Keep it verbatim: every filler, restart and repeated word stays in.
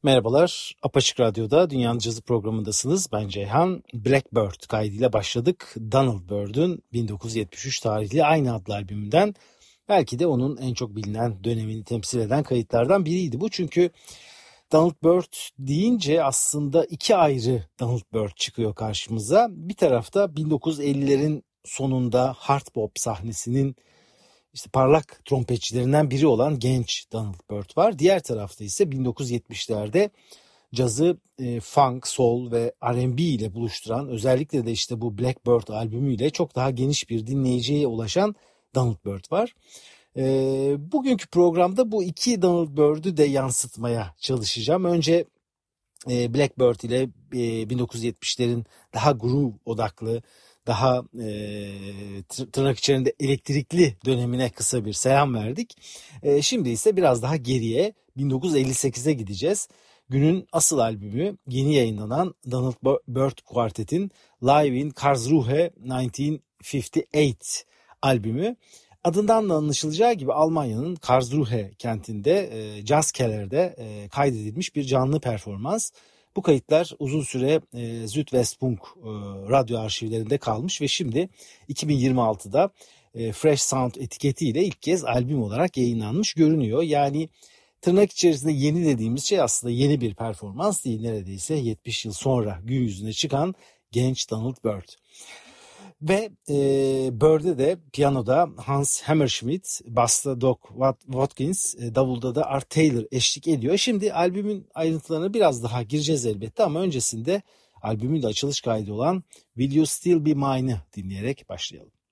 Merhabalar, Apaçık Radyo'da Dünyanın Cazı programındasınız. Ben Ceyhan. Blackbird kaydıyla başladık. Donald Byrd'ün bin dokuz yüz yetmiş üç tarihli aynı adlı albümünden. Belki de onun en çok bilinen dönemini temsil eden kayıtlardan biriydi bu. Çünkü Donald Byrd deyince aslında iki ayrı Donald Byrd çıkıyor karşımıza. Bir tarafta bin dokuz yüz ellilerin sonunda hard bop sahnesinin İşte parlak trompetçilerinden biri olan genç Donald Byrd var. Diğer tarafta ise bin dokuz yüz yetmişlerde cazı e, funk, soul ve R and B ile buluşturan, özellikle de işte bu Blackbird albümüyle çok daha geniş bir dinleyiciye ulaşan Donald Byrd var. E, bugünkü programda bu iki Donald Byrd'ü de yansıtmaya çalışacağım. Önce e, Blackbird ile e, bin dokuz yüz yetmişlerin daha groove odaklı, daha e, tırnak içerisinde elektrikli dönemine kısa bir selam verdik. E, şimdi ise biraz daha geriye bin dokuz yüz elli sekize gideceğiz. Günün asıl albümü yeni yayınlanan Donald Byrd Quartet'in Live in Karlsruhe bin dokuz yüz elli sekiz albümü. Adından da anlaşılacağı gibi Almanya'nın Karlsruhe kentinde e, Jazz Keller'de e, kaydedilmiş bir canlı performans. Bu kayıtlar uzun süre e, Südwestfunk e, radyo arşivlerinde kalmış ve şimdi iki bin yirmi altıda e, Fresh Sound etiketiyle ilk kez albüm olarak yayınlanmış görünüyor. Yani tırnak içerisinde yeni dediğimiz şey aslında yeni bir performans değil, neredeyse yetmiş yıl sonra gün yüzüne çıkan genç Donald Byrd. Ve e, Byrd'e de piyanoda Hans Hammerschmidt, basta Doc Watkins, e, davulda da Art Taylor eşlik ediyor. Şimdi albümün ayrıntılarına biraz daha gireceğiz elbette ama öncesinde albümün de açılış kaydı olan Will You Still Be Mine'ı dinleyerek başlayalım.